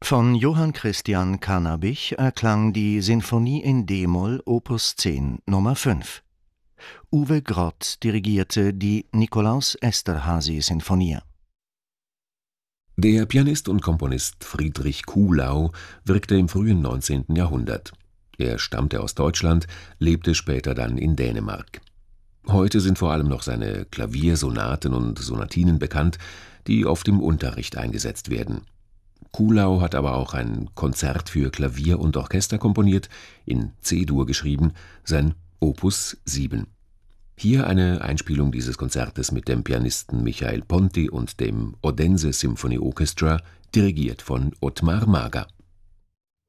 Von Johann Christian Cannabich erklang die Sinfonie in d-Moll Opus 10 Nummer 5. Uwe Grott dirigierte die Nikolaus Esterházy-Sinfonie. Der Pianist und Komponist Friedrich Kuhlau wirkte im frühen 19. Jahrhundert. Er stammte aus Deutschland, lebte später dann in Dänemark. Heute sind vor allem noch seine Klaviersonaten und Sonatinen bekannt, die oft im Unterricht eingesetzt werden. Kuhlau hat aber auch ein Konzert für Klavier und Orchester komponiert, in C-Dur geschrieben, sein Opus 7. Hier eine Einspielung dieses Konzertes mit dem Pianisten Michael Ponti und dem Odense Symphony Orchestra, dirigiert von Ottmar Mager.